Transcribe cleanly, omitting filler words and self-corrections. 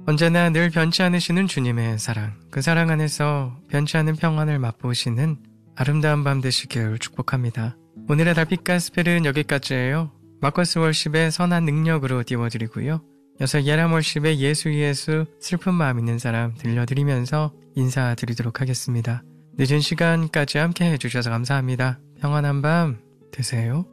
언제나 늘 변치 않으시는 주님의 사랑, 그 사랑 안에서 변치 않은 평안을 맛보시는 아름다운 밤 되시길 축복합니다. 오늘의 달빛 가스펠은 여기까지예요. 마커스 월십의 선한 능력으로 띄워드리고요. 이어서 예람 월십의 예수 슬픈 마음 있는 사람 들려드리면서 인사드리도록 하겠습니다. 늦은 시간까지 함께 해주셔서 감사합니다. 평안한 밤 되세요.